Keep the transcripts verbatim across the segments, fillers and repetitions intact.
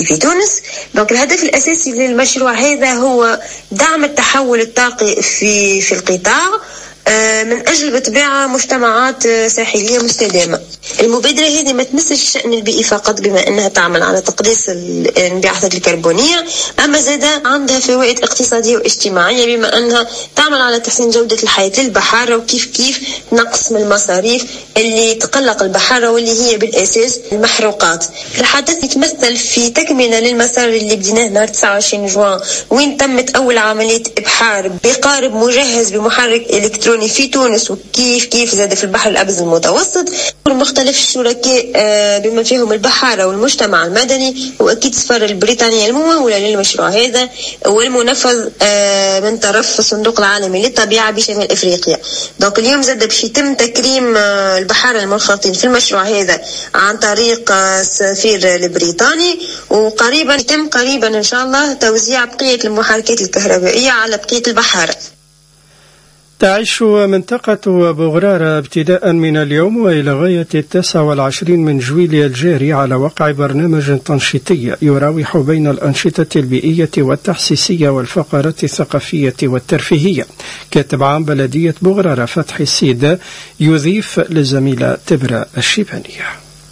الطاقي في تونس. دونك الهدف الأساسي للمشروع هذا هو دعم التحول الطاقي في في القطاع من أجل بطبيعة مجتمعات ساحلية مستدامة. المبادرة هذه ما تمسش الشأن البيئي فقط بما أنها تعمل على تقليص الانبعاثات الكربونية، أما زادة عندها فوائد اقتصادية واجتماعية بما أنها تعمل على تحسين جودة الحياة للبحارة، وكيف كيف نقص من المصاريف اللي تقلق البحارة واللي هي بالأساس المحروقات. الحدث يتمثل في تكملة للمسار اللي بديناه نهار تسعة وعشرين جوان، وين تمت أول عملية إبحار بقارب مجهز بمحرك إلكتروني في تونس، وكيف كيف زاد في البحر الأبيض المتوسط. مختلف الشركاء بما فيهم البحارة والمجتمع المدني، وأكيد السفارة البريطانية الممولة للمشروع هذا والمنفذ من طرف الصندوق العالمي للطبيعة بشمال أفريقيا. دونك اليوم زاد باش يتم تكريم البحارة المنخرطين في المشروع هذا عن طريق السفير البريطاني، وقريبا يتم قريبا إن شاء الله توزيع بقية المحركات الكهربائية على بقية البحارة. تعيش منطقة بوغرارة ابتداء من اليوم وإلى غاية التاسع والعشرين من جويلية الجاري على وقع برنامج تنشيطي يراوح بين الأنشطة البيئية والتحسيسية والفقرات الثقافية والترفيهية. كاتب عام بلدية بوغرارة فتحي السيد يضيف للزميلة تبرة الشيبانية.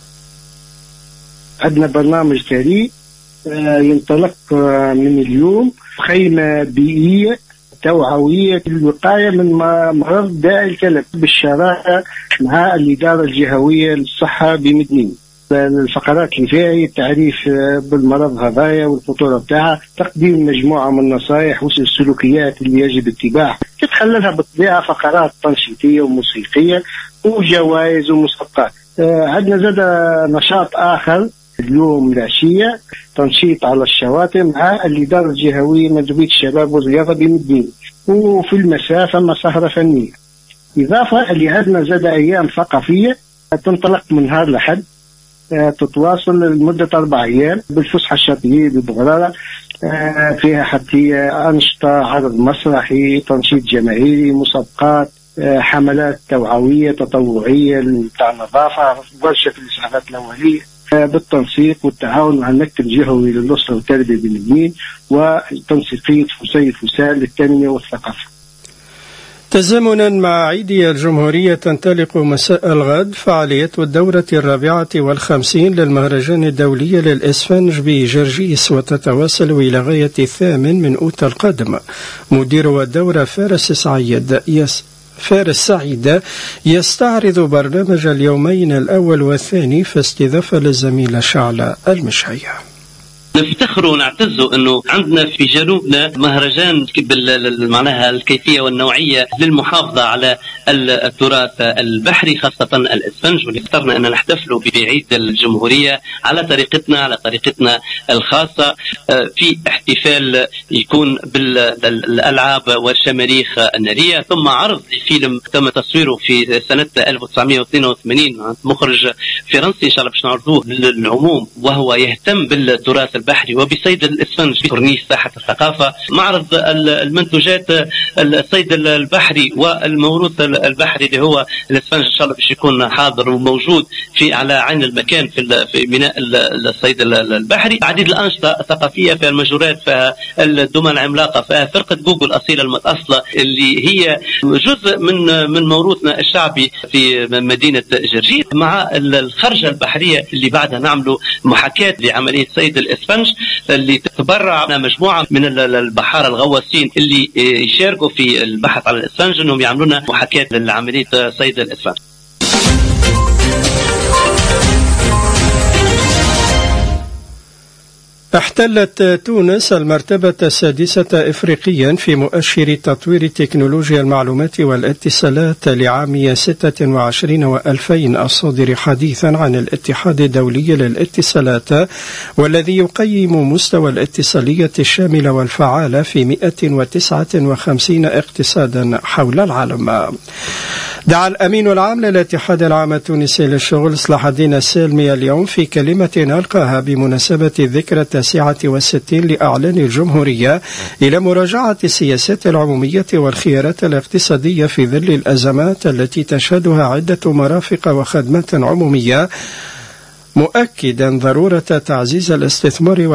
عندنا برنامج تالي ينطلق من اليوم، خيمة بيئية توعوية للوقاية من مرض داء الكلب بالشراكة مع الإدارة الجهوية للصحة بمدنين. الفقرات اللي فيها هي التعريف بالمرض هذايا والخطورة بتاعها، تقديم مجموعة من النصائح والسلوكيات اللي يجب اتباعها، تتخللها بالطبيعة فقرات تنشيطية وموسيقية وجوائز ومسابقات. عندنا زاد نشاط آخر اليوم العشية، تنشيط على الشواطئ مع الإدارة الجهوية مندوبية الشباب والرياضة بمدين، وفي المساء ثم سهرة فنية. إضافة اللي عندنا زاد أيام ثقافية تنطلق من نهار لحد، تتواصل لمدة أربع أيام بالفسحة الشاطئية ببغرارة، فيها حتى أنشطة، عرض مسرحي، تنشيط جماهيري، مسابقات، حملات توعوية تطوعية بتاع النظافة، ورشة الإسعافات الأولية بالتنسيق والتعاون مع المكتب الجهوي للأسرة والتربية بالمدينة وتنسيقية فسيل فسال للتنمية والثقافة. تزامنا مع عيد الجمهورية تنطلق مساء الغد فعالية الدورة الرابعة والخمسين للمهرجان الدولي للإسفنج بجرجيس، وتتواصل إلى غاية الثامن من أوت القادم. مدير الدورة فارس سعيد يس فارس سعيد يستعرض برنامج اليومين الأول والثاني في استضافة للزميلة شعلة المشعية. نفتخر ونعتزوا انه عندنا في جنوبنا مهرجان معناها الكيفيه والنوعيه للمحافظه على التراث البحري خاصه الاسفنج، واللي اخترنا ان نحتفلوا بعيد الجمهوريه على طريقتنا على طريقتنا الخاصه، في احتفال يكون بالالعاب والشماريخ الناريه، ثم عرض لفيلم تم تصويره في سنه ألف وتسعمائة واثنين وثمانين عند مخرج فرنسي ان شاء الله باش نعرضوه للعموم، وهو يهتم بالتراث البحري وبصيد الاسفنج في كورنيش ساحة الثقافة. معرض المنتوجات الصيد البحري والموروث البحري اللي هو الاسفنج ان شاء الله باش يكون حاضر وموجود في على عين المكان في في ميناء الصيد البحري. عديد الأنشطة الثقافية في المجورات، في الدمى العملاقة، في فرقة جوجل أصيلة المتأصلة اللي هي جزء من من موروثنا الشعبي في مدينة جرجيس، مع الخرجة البحرية اللي بعدها نعملوا محاكاة لعملية صيد الاسفنج اللي تتبرع مجموعة من البحارة الغواصين اللي يشاركوا في البحث على الاسفنج انهم يعملون محاكاة لعملية صيد الاسفنج. احتلت تونس المرتبة السادسة إفريقيا في مؤشر تطوير تكنولوجيا المعلومات والاتصالات لعام ستة وعشرين وألفين الصادر حديثا عن الاتحاد الدولي للاتصالات، والذي يقيم مستوى الاتصالية الشاملة والفعالة في مئة وتسعة وخمسين اقتصادا حول العالم. دعا الأمين العام للاتحاد العام التونسي للشغل صلاح الدين السالمي اليوم في كلمة ألقاها بمناسبة الذكرى التاسعة والستين لإعلان الجمهورية إلى مراجعة السياسات العمومية والخيارات الاقتصادية في ظل الأزمات التي تشهدها عدة مرافق وخدمات عمومية، مؤكدا ضرورة تعزيز الاستثمار